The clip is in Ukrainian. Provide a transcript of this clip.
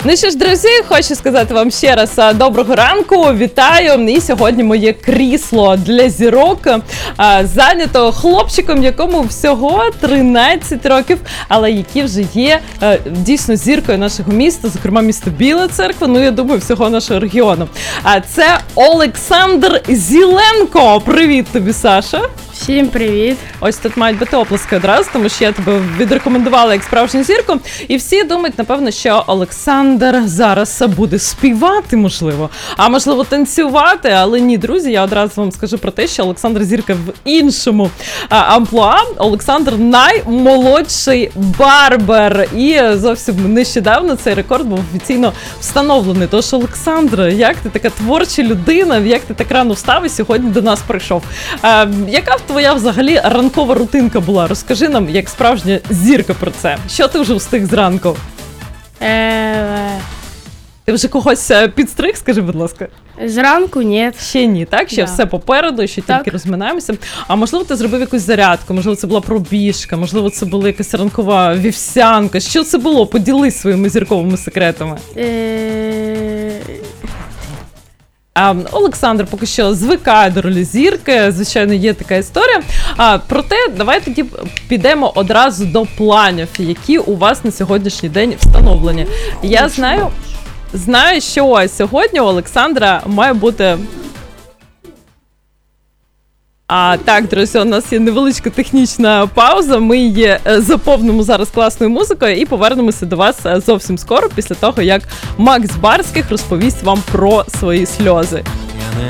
Ну що ж, друзі, хочу сказати вам ще раз доброго ранку, вітаю. І сьогодні моє крісло для зірок зайнято хлопчиком, якому всього 13 років, але який вже є дійсно зіркою нашого міста, зокрема місто Біла Церква, ну я думаю, всього нашого регіону. Це Олександр Зіленко. Привіт тобі, Саша. Всім привіт! Ось тут мають бути оплески одразу, тому що я тебе відрекомендувала як справжню зірку. І всі думають, напевно, що Олександр зараз буде співати, можливо. А можливо, танцювати. Але ні, друзі, я одразу вам скажу про те, що Олександр зірка в іншому амплуа. Олександр наймолодший барбер. І зовсім нещодавно цей рекорд був офіційно встановлений. Тож, Олександр, як ти така творча людина, як ти так рано встав і сьогодні до нас прийшов? Яка твоя взагалі ранкова рутинка була? Розкажи нам, як справжня зірка, про це. Що ти вже встиг зранку? Ти вже когось підстриг, скажи, будь ласка? Зранку ні. Ще ні, так? Ще Да. все попереду, ще Так. тільки розминаємося. А можливо, ти зробив якусь зарядку, можливо, це була пробіжка, можливо, це була якась ранкова вівсянка. Що це було? Поділись своїми зірковими секретами. Олександр поки що звикає до ролі зірки, звичайно, є така історія. Проте, давай тоді підемо одразу до планів, які у вас на сьогоднішній день встановлені. Я знаю, що сьогодні у Олександра має бути... Так, друзі, у нас є невеличка технічна пауза, ми її заповнимо зараз класною музикою і повернемося до вас зовсім скоро, після того, як Макс Барських розповість вам про свої сльози.